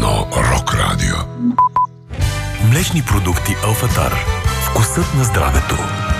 едно рок радио. Млечни продукти Алфатар. Вкусът на здравето.